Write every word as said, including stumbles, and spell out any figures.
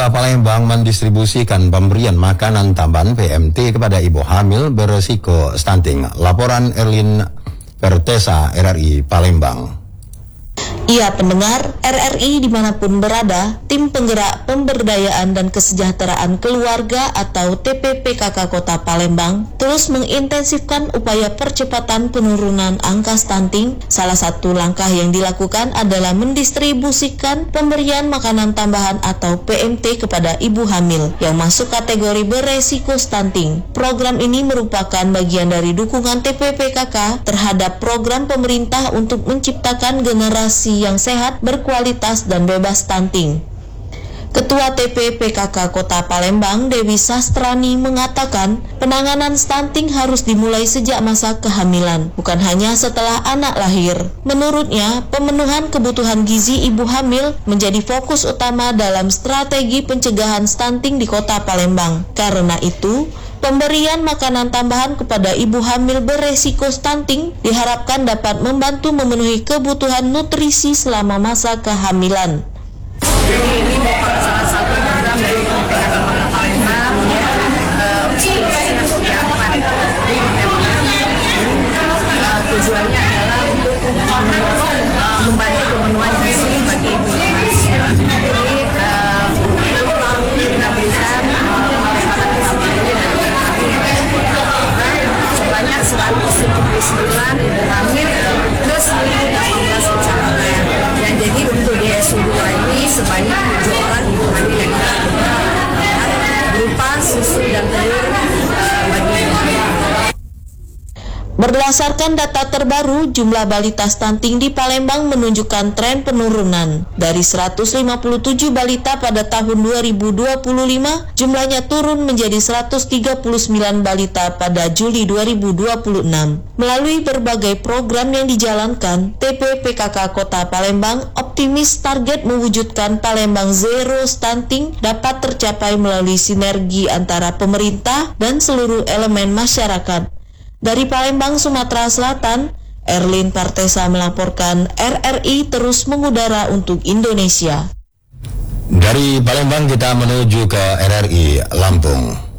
Palembang mendistribusikan pemberian makanan tambahan P M T kepada ibu hamil beresiko stunting. Laporan Erlin Pertesa, R R I Palembang. Ia pendengar R R I dimanapun berada, tim penggerak pemberdayaan dan kesejahteraan keluarga atau T P P K K Kota Palembang terus mengintensifkan upaya percepatan penurunan angka stunting. Salah satu langkah yang dilakukan adalah mendistribusikan pemberian makanan tambahan atau P M T kepada ibu hamil yang masuk kategori beresiko stunting. Program ini merupakan bagian dari dukungan T P P K K terhadap program pemerintah untuk menciptakan generasi yang sehat, berkualitas, dan bebas stunting. Ketua T P P K K Kota Palembang, Dewi Sastrani, mengatakan penanganan stunting harus dimulai sejak masa kehamilan, bukan hanya setelah anak lahir. Menurutnya, pemenuhan kebutuhan gizi ibu hamil menjadi fokus utama dalam strategi pencegahan stunting di Kota Palembang. Karena itu, pemberian makanan tambahan kepada ibu hamil beresiko stunting diharapkan dapat membantu memenuhi kebutuhan nutrisi selama masa kehamilan. Jadi ini merupakan salah satu program dari P P P K K Kota Palembang ya, institusinya seperti apa itu. Jadi memang tujuannya adalah untuk membantu pemenuhan gizi bagi ibu hamil. Jadi kita berikan makanan tambahan sebanyak seratus tujuh puluh sembilan ibu hamil plus delapan belas pencarian. Dan jadi untuk di S U dua ini sebanyak tujuh orang ibu hamil yang kita berupa susu dan telur uh, bagi ibu hamil. Berdasarkan data terbaru, jumlah balita stunting di Palembang menunjukkan tren penurunan. Dari seratus lima puluh tujuh balita pada tahun dua ribu dua puluh lima, jumlahnya turun menjadi seratus tiga puluh sembilan balita pada Juli dua ribu dua puluh enam. Melalui berbagai program yang dijalankan, T P P K K Kota Palembang optimis target mewujudkan Palembang Zero Stunting dapat tercapai melalui sinergi antara pemerintah dan seluruh elemen masyarakat. Dari Palembang, Sumatera Selatan, Erlin Pertesa melaporkan. R R I terus mengudara untuk Indonesia. Dari Palembang kita menuju ke R R I Lampung.